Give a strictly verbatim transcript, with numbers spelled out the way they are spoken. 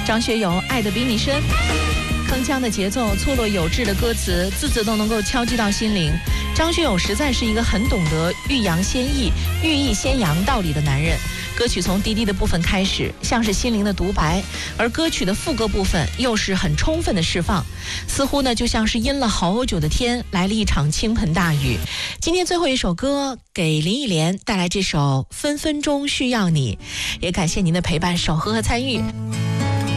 张学友《爱得比你深》，铿锵的节奏，错落有致的歌词，字字都能够敲击到心灵。张学友实在是一个很懂得欲扬先抑、欲抑先扬道理的男人。歌曲从低低的部分开始，像是心灵的独白，而歌曲的副歌部分又是很充分的释放，似乎呢就像是阴了好久的天来了一场倾盆大雨。今天最后一首歌给林忆莲带来这首《分分钟需要你》，也感谢您的陪伴、守候和参与。